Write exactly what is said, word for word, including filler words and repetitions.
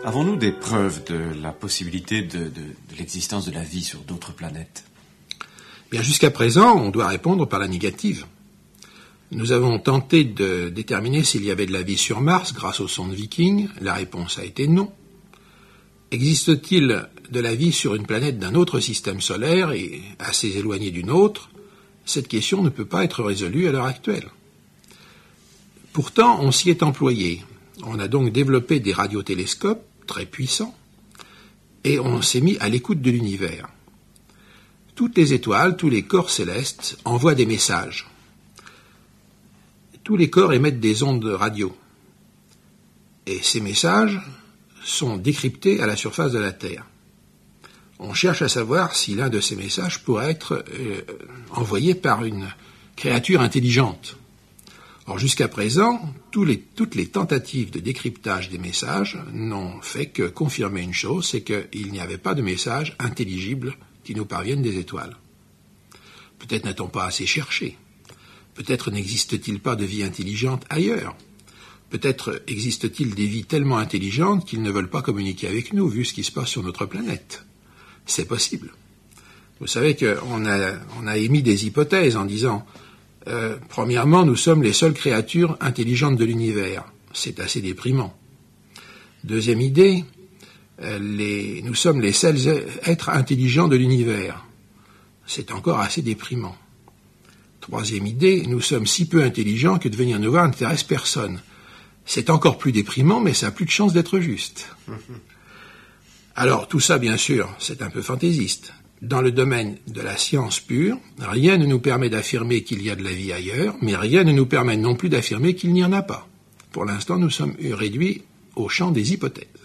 Avons-nous des preuves de la possibilité de, de, de l'existence de la vie sur d'autres planètes? Bien, jusqu'à présent, on doit répondre par la négative. Nous avons tenté de déterminer s'il y avait de la vie sur Mars grâce aux sondes Viking. La réponse a été non. Existe-t-il de la vie sur une planète d'un autre système solaire et assez éloignée d'une autre? Cette question ne peut pas être résolue à l'heure actuelle. Pourtant, on s'y est employé. On a donc développé des radiotélescopes très puissants et on s'est mis à l'écoute de l'univers. Toutes les étoiles, tous les corps célestes envoient des messages. Tous les corps émettent des ondes radio. Et ces messages sont décryptés à la surface de la Terre. On cherche à savoir si l'un de ces messages pourrait être euh, envoyé par une créature intelligente. Or, jusqu'à présent, tous les, toutes les tentatives de décryptage des messages n'ont fait que confirmer une chose, c'est qu'il n'y avait pas de messages intelligibles qui nous parviennent des étoiles. Peut-être n'a-t-on pas assez cherché. Peut-être n'existe-t-il pas de vie intelligente ailleurs. Peut-être existe-t-il des vies tellement intelligentes qu'ils ne veulent pas communiquer avec nous, vu ce qui se passe sur notre planète. C'est possible. Vous savez qu'on a, on a émis des hypothèses en disant euh, premièrement, nous sommes les seules créatures intelligentes de l'univers. C'est assez déprimant. Deuxième idée, euh, les, nous sommes les seuls êtres intelligents de l'univers. C'est encore assez déprimant. Troisième idée, nous sommes si peu intelligents que de venir nous voir n'intéresse personne. C'est encore plus déprimant, mais ça a plus de chance d'être juste. Alors, tout ça, bien sûr, c'est un peu fantaisiste. Dans le domaine de la science pure, rien ne nous permet d'affirmer qu'il y a de la vie ailleurs, mais rien ne nous permet non plus d'affirmer qu'il n'y en a pas. Pour l'instant, nous sommes réduits au champ des hypothèses.